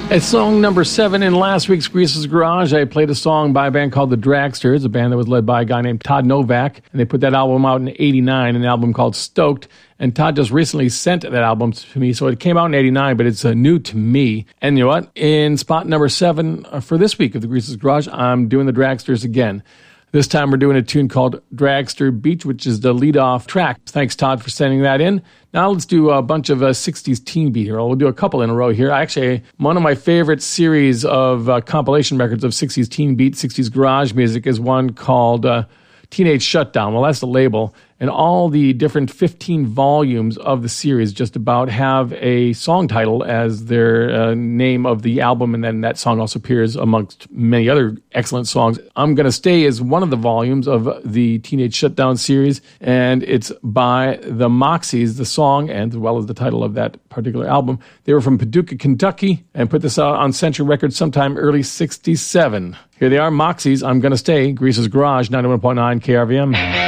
It's song number 7 in last week's Grease's Garage. I played a song by a band called the Dragsters, a band that was led by a guy named Todd Novak, and they put that album out in '89, an album called Stoked. And Todd just recently sent that album to me, so it came out in '89, but it's new to me. And you know what? In spot number 7 for this week of the Grease's Garage, I'm doing the Dragsters again. This time we're doing a tune called Dragster Beach, which is the lead-off track. Thanks, Todd, for sending that in. Now let's do a bunch of 60s teen beat here. We'll do a couple in a row here. Actually, one of my favorite series of compilation records of 60s teen beat, 60s garage music is one called Teenage Shutdown. Well, that's the label. And all the different 15 volumes of the series just about have a song title as their name of the album, and then that song also appears amongst many other excellent songs. I'm Gonna Stay is one of the volumes of the Teenage Shutdown series, and it's by the Moxies, the song, and as well as the title of that particular album. They were from Paducah, Kentucky, and put this out on Century Records sometime early '67. Here they are, Moxies, I'm Gonna Stay, Grease's Garage, 91.9 KRVM.